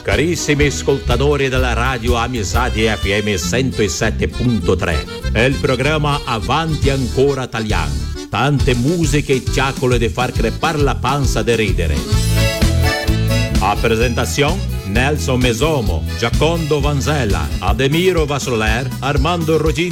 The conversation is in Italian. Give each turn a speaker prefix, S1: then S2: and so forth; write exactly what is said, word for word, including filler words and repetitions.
S1: Carissimi ascoltatori della radio Amizadi F M centosette punto tre, è il programma Avanti Ancora Italiano. Tante musiche e chiacchiere di far crepare la panza de ridere. A presentazione Nelson Mesomo, Giacondo Vanzella, Ademiro Vassoler, Armando Rogin